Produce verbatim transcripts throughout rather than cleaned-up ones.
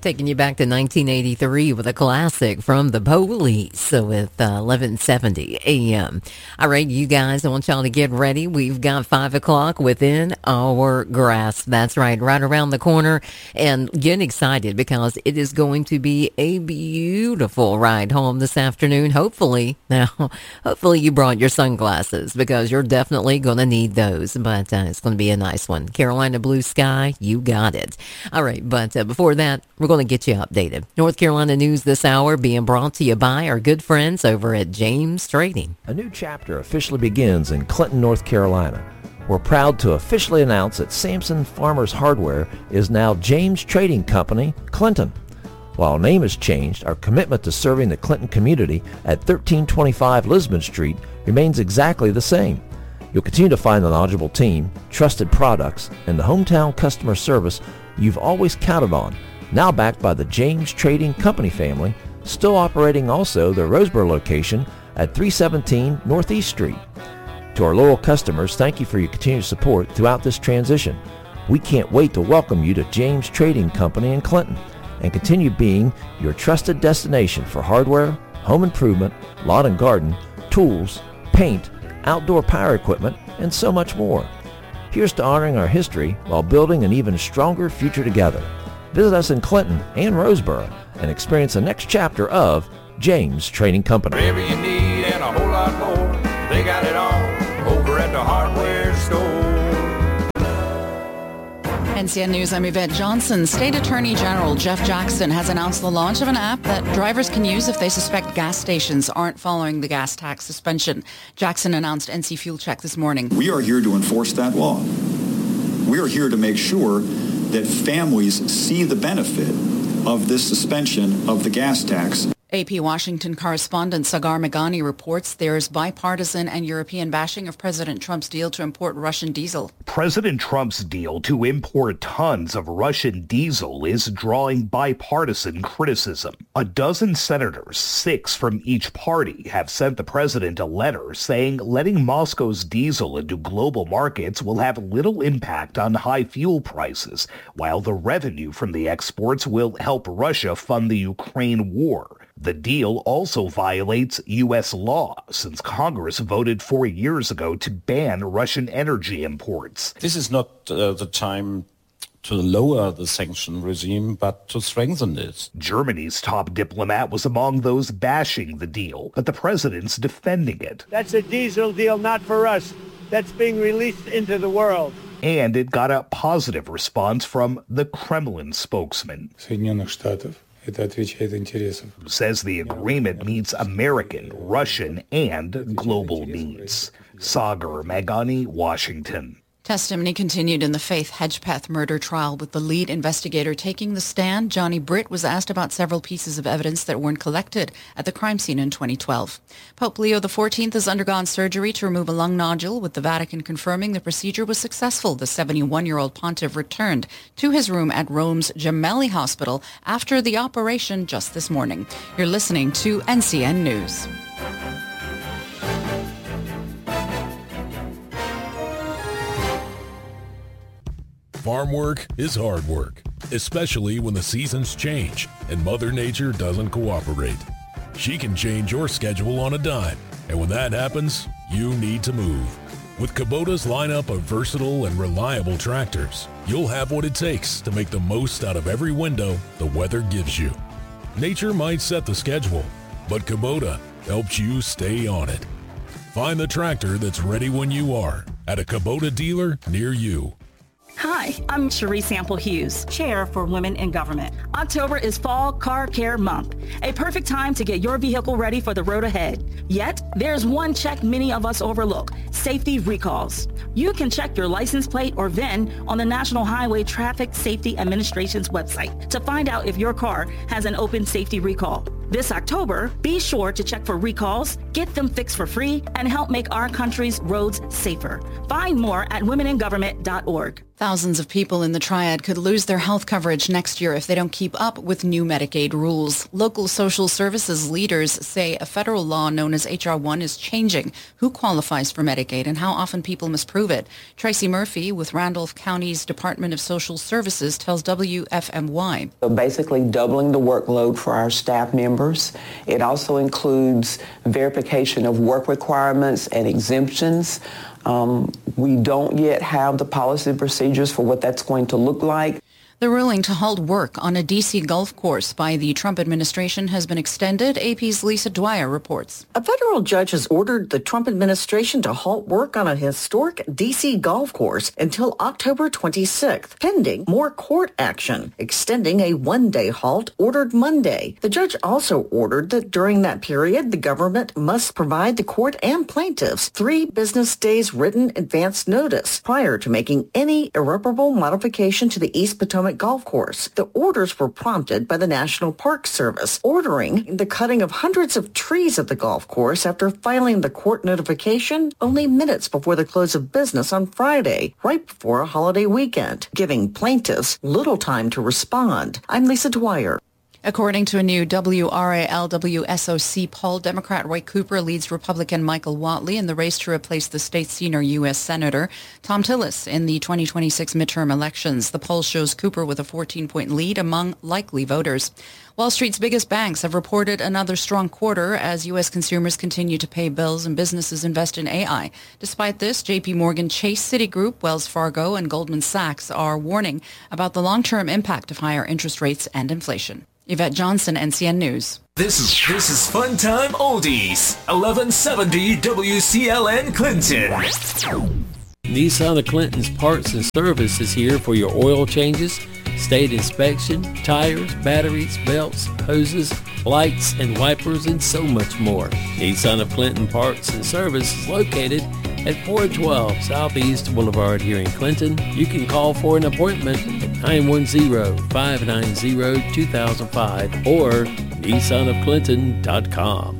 Taking you back to nineteen eighty-three with a classic from the Police with uh, eleven seventy A M. All right, you guys, I want y'all to get ready. We've got five o'clock within our grasp. That's right, right around the corner. And get excited because it is going to be a beautiful ride home this afternoon. Hopefully, now, hopefully you brought your sunglasses because you're definitely going to need those. But uh, it's going to be a nice one. Carolina blue sky, you got it. All right, but uh, before that, we're going to get you updated. North Carolina news this hour being brought to you by our good friends over at James Trading. A new chapter officially begins in Clinton, North Carolina. We're proud to officially announce that Samson Farmers Hardware is now James Trading Company, Clinton. While our name has changed, our commitment to serving the Clinton community at thirteen twenty-five Lisbon Street remains exactly the same. You'll continue to find the knowledgeable team, trusted products, and the hometown customer service you've always counted on, now backed by the James Trading Company family, still operating also their Roseboro location at three seventeen Northeast Street. To our loyal customers, thank you for your continued support throughout this transition. We can't wait to welcome you to James Trading Company in Clinton and continue being your trusted destination for hardware, home improvement, lawn and garden, tools, paint, outdoor power equipment, and so much more. Here's to honoring our history while building an even stronger future together. Visit us in Clinton and Roseboro and experience the next chapter of James Trading Company. Whatever you need and a whole lot more, they got it all over at the hardware store. N C N News, I'm Yvette Johnson. State Attorney General Jeff Jackson has announced the launch of an app that drivers can use if they suspect gas stations aren't following the gas tax suspension. Jackson announced N C Fuel Check this morning. We are here to enforce that law. We are here to make sure that families see the benefit of this suspension of the gas tax. A P Washington correspondent Sagar Meghani reports there's bipartisan and European bashing of President Trump's deal to import Russian diesel. President Trump's deal to import tons of Russian diesel is drawing bipartisan criticism. A dozen senators, six from each party, have sent the president a letter saying letting Moscow's diesel into global markets will have little impact on high fuel prices, while the revenue from the exports will help Russia fund the Ukraine war. The deal also violates U S law, since Congress voted four years ago to ban Russian energy imports. This is not uh, the time to lower the sanction regime, but to strengthen it. Germany's top diplomat was among those bashing the deal, but the president's defending it. That's a diesel deal not for us. That's being released into the world. And it got a positive response from the Kremlin spokesman. Соединенных Штатов. Who says the agreement meets American, Russian, and global needs. Sagar Meghani, Washington. Testimony continued in the Faith Hedgepeth murder trial with the lead investigator taking the stand. Johnny Britt was asked about several pieces of evidence that weren't collected at the crime scene in twenty twelve. Pope Leo the fourteenth has undergone surgery to remove a lung nodule, with the Vatican confirming the procedure was successful. The seventy-one-year-old pontiff returned to his room at Rome's Gemelli Hospital after the operation just this morning. You're listening to N C N News. Farm work is hard work, especially when the seasons change and Mother Nature doesn't cooperate. She can change your schedule on a dime, and when that happens, you need to move. With Kubota's lineup of versatile and reliable tractors, you'll have what it takes to make the most out of every window the weather gives you. Nature might set the schedule, but Kubota helps you stay on it. Find the tractor that's ready when you are at a Kubota dealer near you. Hi, I'm Cherie Sample Hughes, Chair for Women in Government. October is Fall Car Care Month, a perfect time to get your vehicle ready for the road ahead. Yet, there's one check many of us overlook: safety recalls. You can check your license plate or V I N on the National Highway Traffic Safety Administration's website to find out if your car has an open safety recall. This October, be sure to check for recalls, get them fixed for free, and help make our country's roads safer. Find more at women in government dot org. Thousands of people in the Triad could lose their health coverage next year if they don't keep up with new Medicaid rules. Local social services leaders say a federal law known as H R one is changing who qualifies for Medicaid and how often people must prove it. Tracy Murphy with Randolph County's Department of Social Services tells W F M Y. So basically doubling the workload for our staff members. It also includes verification of work requirements and exemptions. Um, we don't yet have the policy and procedures for what that's going to look like. The ruling to halt work on a D C golf course by the Trump administration has been extended. A P's Lisa Dwyer reports. A federal judge has ordered the Trump administration to halt work on a historic D C golf course until October twenty-sixth, pending more court action, extending a one-day halt ordered Monday. The judge also ordered that during that period, the government must provide the court and plaintiffs three business days written advance notice prior to making any irreparable modification to the East Potomac golf course. The orders were prompted by the National Park Service, ordering the cutting of hundreds of trees at the golf course after filing the court notification only minutes before the close of business on Friday, right before a holiday weekend, giving plaintiffs little time to respond. I'm Lisa Dwyer. According to a new W R A L W S O C poll, Democrat Roy Cooper leads Republican Michael Whatley in the race to replace the state's senior U S Senator Thom Tillis in the twenty twenty-six midterm elections. The poll shows Cooper with a fourteen-point lead among likely voters. Wall Street's biggest banks have reported another strong quarter as U S consumers continue to pay bills and businesses invest in A I. Despite this, J P Morgan Chase, Citigroup, Wells Fargo, and Goldman Sachs are warning about the long-term impact of higher interest rates and inflation. Yvette Johnson, N C N News. This is this is Fun Time Oldies, eleven seventy W C L N Clinton. Nissan of Clinton's Parts and Service is here for your oil changes, state inspection, tires, batteries, belts, hoses, lights, and wipers, and so much more. Nissan of Clinton Parts and Service is located at four twelve Southeast Boulevard here in Clinton. You can call for an appointment at nine one zero, five nine zero, two thousand five or nissan of clinton dot com.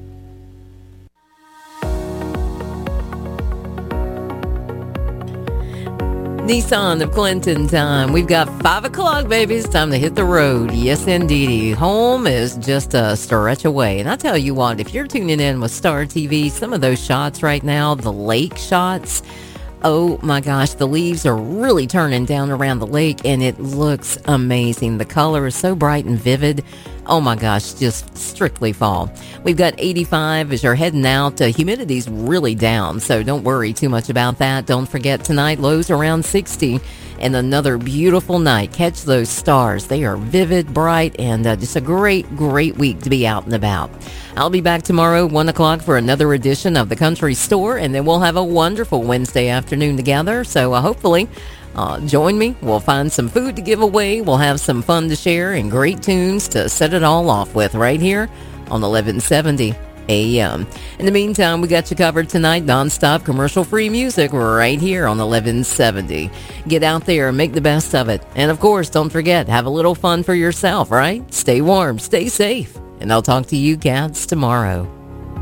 Nissan of Clinton time. We've got five o'clock, baby. It's time to hit the road. Yes, indeedy. Home is just a stretch away. And I tell you what, if you're tuning in with Star T V, some of those shots right now, the lake shots, oh my gosh, the leaves are really turning down around the lake and it looks amazing. The color is so bright and vivid. Oh my gosh, just strictly fall. We've got eighty-five as you're heading out. Uh, humidity's really down, so don't worry too much about that. Don't forget tonight, lows around sixty. And another beautiful night. Catch those stars. They are vivid, bright, and uh, just a great, great week to be out and about. I'll be back tomorrow, one o'clock, for another edition of The Country Store, and then we'll have a wonderful Wednesday afternoon together. So uh, hopefully, uh, join me. We'll find some food to give away. We'll have some fun to share and great tunes to set it all off with right here on eleven seventy A M. In the meantime, we got you covered tonight. Non-stop commercial-free music right here on eleven seventy. Get out there and make the best of it. And of course, don't forget, have a little fun for yourself, right? Stay warm, stay safe. And I'll talk to you cats tomorrow.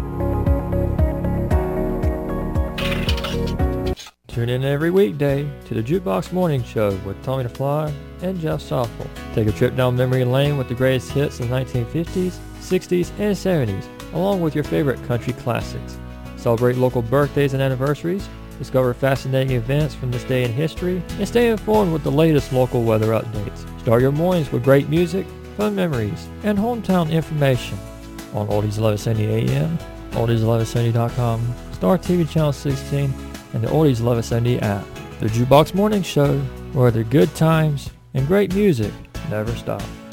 Tune in every weekday to the Jukebox Morning Show with Tommy the Fly and Jeff Stoffel. Take a trip down memory lane with the greatest hits of the nineteen fifties, sixties, and seventies, along with your favorite country classics. Celebrate local birthdays and anniversaries, discover fascinating events from this day in history, and stay informed with the latest local weather updates. Start your mornings with great music, fun memories, and hometown information on Oldies eleven seventy A M, oldies eleven seventy dot com, Star T V Channel sixteen, and the Oldies eleven seventy app. The Jukebox Morning Show, where the good times and great music never stop.